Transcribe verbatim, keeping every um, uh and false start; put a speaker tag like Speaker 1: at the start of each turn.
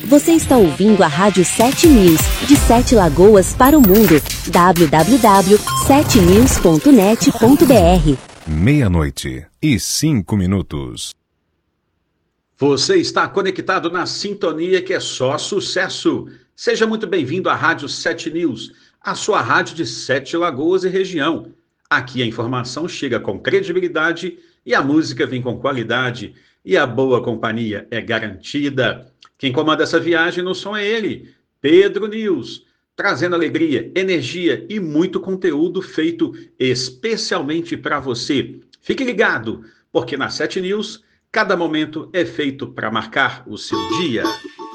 Speaker 1: Você está ouvindo a Rádio sete News, de Sete Lagoas para o mundo. w w w ponto sete news ponto net ponto b r.
Speaker 2: Meia-noite e cinco minutos.
Speaker 3: Você está conectado na sintonia que é só sucesso. Seja muito bem-vindo à Rádio sete News, a sua rádio de Sete Lagoas e região. Aqui a informação chega com credibilidade e a música vem com qualidade e a boa companhia é garantida. Quem comanda essa viagem no som é ele, Pedro News, trazendo alegria, energia e muito conteúdo feito especialmente para você. Fique ligado, porque na sete News, cada momento é feito para marcar o seu dia.